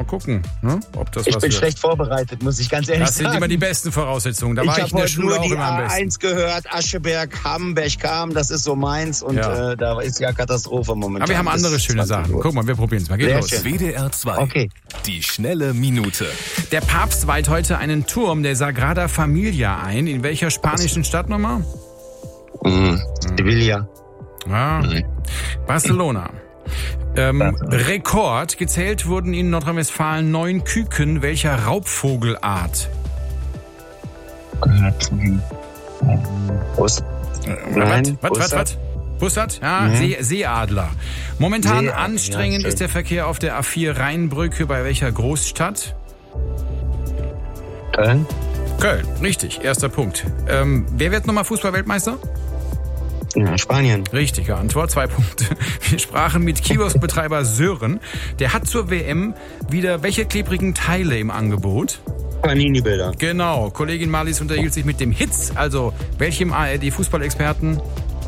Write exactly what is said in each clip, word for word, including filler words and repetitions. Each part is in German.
gucken, ne? Ob das Ich was bin wird. schlecht vorbereitet, muss ich ganz ehrlich Das sind sagen. immer die besten Voraussetzungen. Da ich war ich habe in der heute Schule nur auch die immer am A besten. eins gehört, Ascheberg, Hamm, Berchtesgaden, das ist so meins und Ja. äh, da ist ja Katastrophe momentan. Aber wir haben andere Bis schöne zwanzig Sachen. Uhr. Guck mal, wir probieren es mal. Geht Sehr los. schön. W D R zwei. Okay. Die schnelle Minute. Der Papst weiht heute einen Turm der Sagrada Familia ein. In welcher spanischen Stadt nochmal? Mhm. Sevilla. Ja. Barcelona. Ähm, Rekord. Gezählt wurden in Nordrhein-Westfalen neun Küken welcher Raubvogelart? Bus. Nein. Was, was, Bussard. was? Bussard? Ja, Mhm. See, Seeadler. Momentan Seeadler, anstrengend ja, ist der Verkehr auf der A vier Rheinbrücke bei welcher Großstadt? Köln. Köln, richtig, erster Punkt. Ähm, wer wird nochmal Fußball-Weltmeister? Ja, Spanien. Richtige Antwort, zwei Punkte. Wir sprachen mit Kioskbetreiber Sören. Der hat zur W M wieder welche klebrigen Teile im Angebot? Panini-Bilder. Genau, Kollegin Marlies unterhielt sich mit dem Hitz, also welchem A R D-Fußballexperten?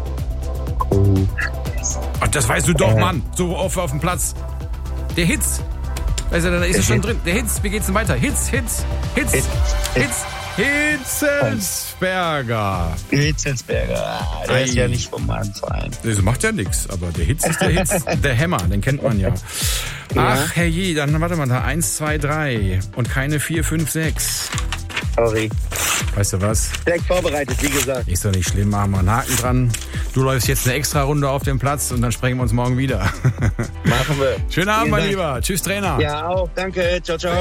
Ach, das weißt du doch, Äh. Mann, so oft auf dem Platz. Der Hitz. Also, da ist es schon drin. Der Hitz, wie geht's denn weiter? Hitz, Hitz, Hitz, Hitz, Hitz, Hitzelsberger. Hitzelsberger. Der Ei. ist ja nicht von meinem Verein. Das macht ja nichts, aber der Hitz ist der Hitz. Der Hammer, den kennt man ja. Ach, herrje, dann warte mal da. Eins, zwei, drei und keine vier, fünf, sechs. Sorry. Weißt du was? Direkt vorbereitet, wie gesagt. Ist doch nicht schlimm, machen wir einen Haken dran. Du läufst jetzt eine extra Runde auf dem Platz und dann sprechen wir uns morgen wieder. Machen wir. Schönen Abend, Vielen mein Dank. Lieber. Tschüss, Trainer. Ja, auch. Danke. Ciao, ciao.